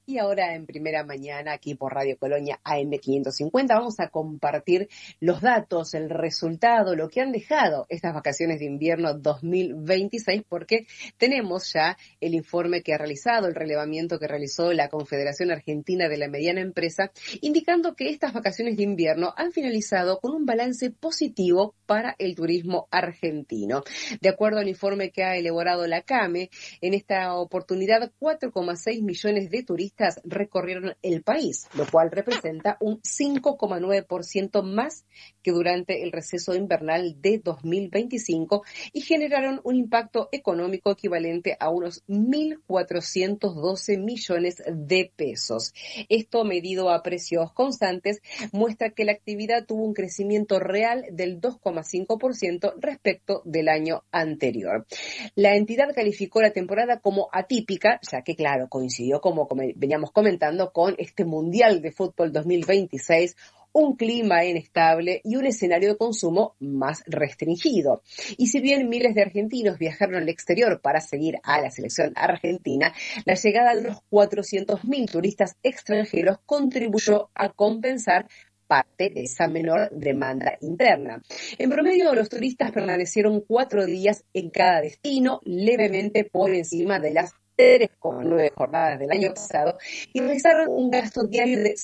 Y ahora en Primera Mañana, aquí por Radio Colonia AM550, vamos a compartir los datos, el resultado, lo que han dejado estas vacaciones de invierno 2026, porque tenemos ya el informe que ha realizado, el relevamiento que realizó la Confederación Argentina de la Mediana Empresa, indicando que estas vacaciones de invierno han finalizado con un balance positivo para el turismo argentino. De acuerdo al informe que ha elaborado la CAME, en esta oportunidad 4,6 millones de turistas recorrieron el país, lo cual representa un 5,9% más que durante el receso invernal de 2025 y generaron un impacto económico equivalente a unos 1.412 millones de pesos. Esto, medido a precios constantes, muestra que la actividad tuvo un crecimiento real del 2,5% respecto del año anterior. La entidad calificó la temporada como atípica, ya que, claro, coincidió, como veníamos comentando, con este Mundial de Fútbol 2026, un clima inestable y un escenario de consumo más restringido. Y si bien miles de argentinos viajaron al exterior para seguir a la selección argentina, la llegada de los 400.000 turistas extranjeros contribuyó a compensar parte de esa menor demanda interna. En promedio, los turistas permanecieron 4 días en cada destino, levemente por encima de las 3,9 jornadas del año pasado, y realizaron un gasto diario de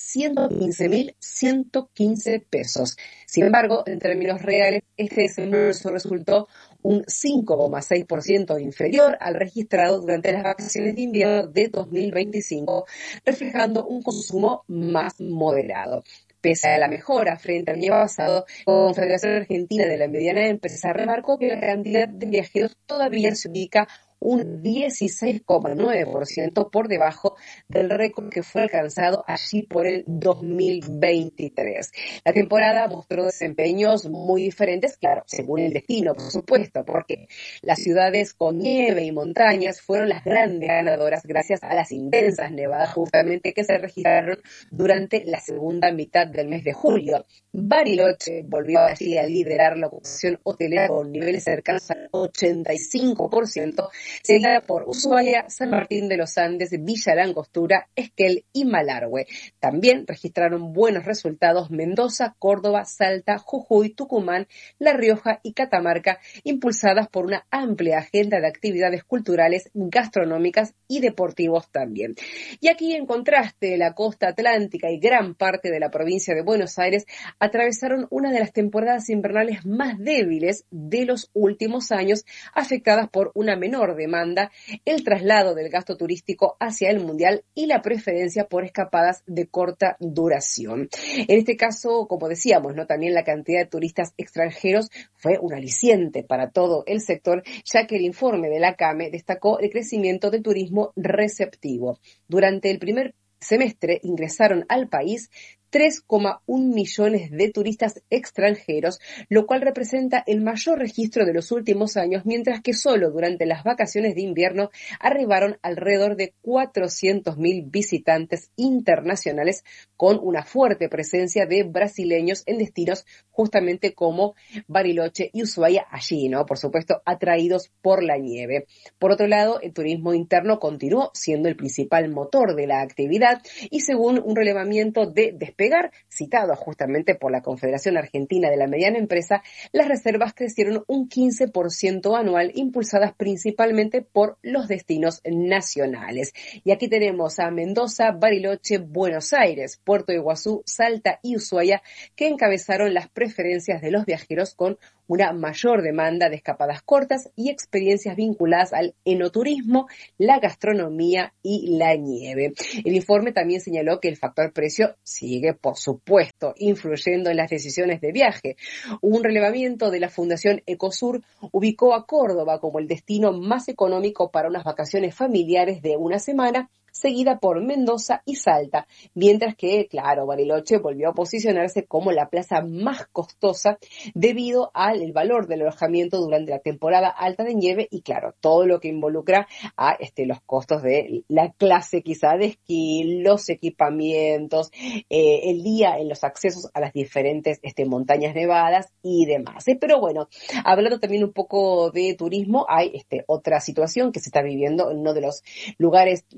115.115 pesos. Sin embargo, en términos reales, este desembolso resultó un 5,6% inferior al registrado durante las vacaciones de invierno de 2025, reflejando un consumo más moderado. Pese a la mejora frente al año pasado, la Confederación Argentina de la Mediana Empresa remarcó que la cantidad de viajeros todavía se ubica un 16,9% por debajo del récord que fue alcanzado allí por el 2023. La temporada mostró desempeños muy diferentes, claro, según el destino, por supuesto, porque las ciudades con nieve y montañas fueron las grandes ganadoras gracias a las intensas nevadas justamente que se registraron durante la segunda mitad del mes de julio. Bariloche volvió allí a liderar la ocupación hotelera con niveles cercanos al 85%, seguida por Ushuaia, San Martín de los Andes, Villa Langostura, Esquel y Malargüe. También registraron buenos resultados Mendoza, Córdoba, Salta, Jujuy, Tucumán, La Rioja y Catamarca, impulsadas por una amplia agenda de actividades culturales, gastronómicas y deportivos también. Y aquí, en contraste, la costa atlántica y gran parte de la provincia de Buenos Aires atravesaron una de las temporadas invernales más débiles de los últimos años, afectadas por una menor demanda, el traslado del gasto turístico hacia el Mundial y la preferencia por escapadas de corta duración. En este caso, como decíamos, ¿no?, también la cantidad de turistas extranjeros fue un aliciente para todo el sector, ya que el informe de la CAME destacó el crecimiento del turismo receptivo. Durante el primer semestre ingresaron al país 3,1 millones de turistas extranjeros, lo cual representa el mayor registro de los últimos años, mientras que solo durante las vacaciones de invierno arribaron alrededor de 400.000 visitantes internacionales, con una fuerte presencia de brasileños en destinos justamente como Bariloche y Ushuaia, allí, ¿no?, por supuesto, atraídos por la nieve. Por otro lado, el turismo interno continuó siendo el principal motor de la actividad y, según un relevamiento de Despegar, citado justamente por la Confederación Argentina de la Mediana Empresa, las reservas crecieron un 15% anual, impulsadas principalmente por los destinos nacionales. Y aquí tenemos a Mendoza, Bariloche, Buenos Aires, Puerto Iguazú, Salta y Ushuaia, que encabezaron las preferencias de los viajeros, con una mayor demanda de escapadas cortas y experiencias vinculadas al enoturismo, la gastronomía y la nieve. El informe también señaló que el factor precio sigue, por supuesto, influyendo en las decisiones de viaje. Un relevamiento de la Fundación Ecosur ubicó a Córdoba como el destino más económico para unas vacaciones familiares de una semana, seguida por Mendoza y Salta, mientras que, claro, Bariloche volvió a posicionarse como la plaza más costosa debido al valor del alojamiento durante la temporada alta de nieve y, claro, todo lo que involucra a los costos de la clase quizá de esquí, los equipamientos, el día en los accesos a las diferentes montañas nevadas y demás. Pero bueno, hablando también un poco de turismo, hay otra situación que se está viviendo en uno de los lugares más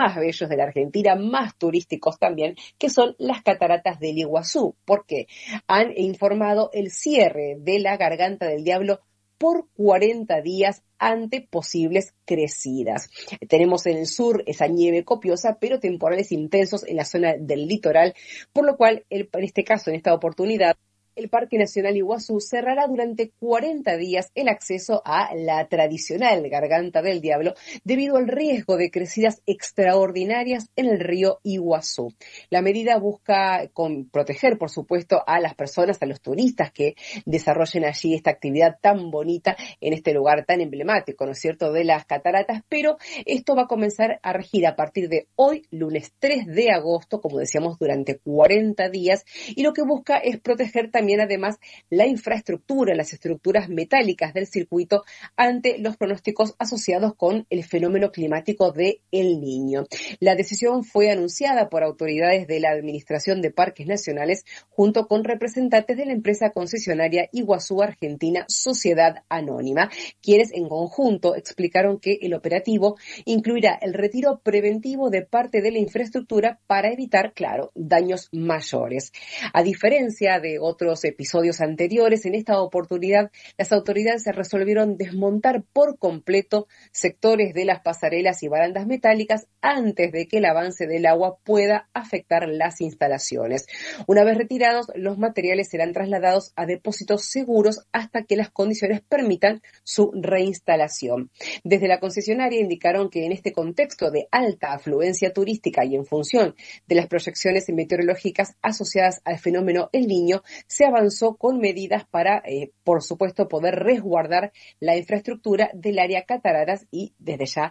más bellos de la Argentina, más turísticos también, que son las cataratas del Iguazú. ¿Por qué? Han informado el cierre de la Garganta del Diablo por 40 días ante posibles crecidas. Tenemos en el sur esa nieve copiosa, pero temporales intensos en la zona del litoral, por lo cual, en este caso, en esta oportunidad, el Parque Nacional Iguazú cerrará durante 40 días el acceso a la tradicional Garganta del Diablo debido al riesgo de crecidas extraordinarias en el río Iguazú. La medida busca proteger, por supuesto, a las personas, a los turistas que desarrollen allí esta actividad tan bonita en este lugar tan emblemático, ¿no es cierto?, de las cataratas, pero esto va a comenzar a regir a partir de hoy, lunes 3 de agosto, como decíamos, durante 40 días, y lo que busca es proteger también además la infraestructura, las estructuras metálicas del circuito ante los pronósticos asociados con el fenómeno climático de El Niño. La decisión fue anunciada por autoridades de la Administración de Parques Nacionales junto con representantes de la empresa concesionaria Iguazú Argentina Sociedad Anónima, quienes en conjunto explicaron que el operativo incluirá el retiro preventivo de parte de la infraestructura para evitar, claro, daños mayores. A diferencia de otros episodios anteriores, en esta oportunidad las autoridades se resolvieron desmontar por completo sectores de las pasarelas y barandas metálicas antes de que el avance del agua pueda afectar las instalaciones. Una vez retirados, los materiales serán trasladados a depósitos seguros hasta que las condiciones permitan su reinstalación. Desde la concesionaria indicaron que en este contexto de alta afluencia turística y en función de las proyecciones meteorológicas asociadas al fenómeno El Niño, se avanzó con medidas para, por supuesto, poder resguardar la infraestructura del área cataratas y desde ya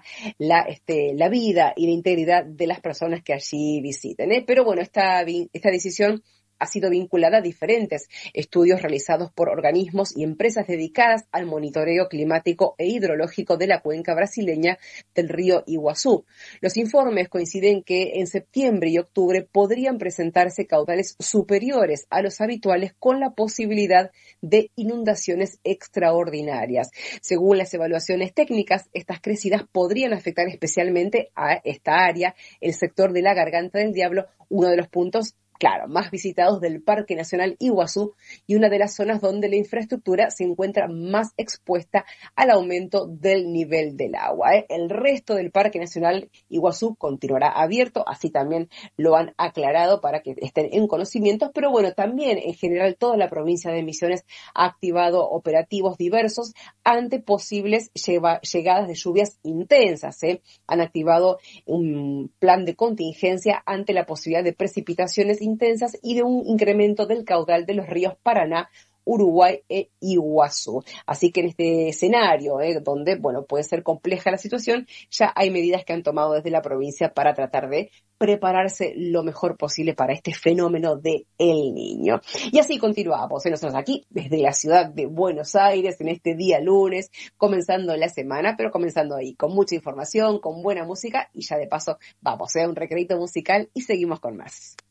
la vida y la integridad de las personas que allí visiten. Pero bueno, esta decisión ha sido vinculada a diferentes estudios realizados por organismos y empresas dedicadas al monitoreo climático e hidrológico de la cuenca brasileña del río Iguazú. Los informes coinciden que en septiembre y octubre podrían presentarse caudales superiores a los habituales con la posibilidad de inundaciones extraordinarias. Según las evaluaciones técnicas, estas crecidas podrían afectar especialmente a esta área, el sector de la Garganta del Diablo, uno de los puntos claro, más visitados del Parque Nacional Iguazú y una de las zonas donde la infraestructura se encuentra más expuesta al aumento del nivel del agua. El resto del Parque Nacional Iguazú continuará abierto, así también lo han aclarado para que estén en conocimientos, pero bueno, también en general toda la provincia de Misiones ha activado operativos diversos ante posibles llegadas de lluvias intensas. Han activado un plan de contingencia ante la posibilidad de precipitaciones intensas y de un incremento del caudal de los ríos Paraná, Uruguay e Iguazú. Así que en este escenario, donde, bueno, puede ser compleja la situación, ya hay medidas que han tomado desde la provincia para tratar de prepararse lo mejor posible para este fenómeno de El Niño. Y así continuamos, nosotros aquí desde la ciudad de Buenos Aires, en este día lunes, comenzando la semana, pero comenzando ahí con mucha información, con buena música y ya de paso vamos a un recreito musical y seguimos con más.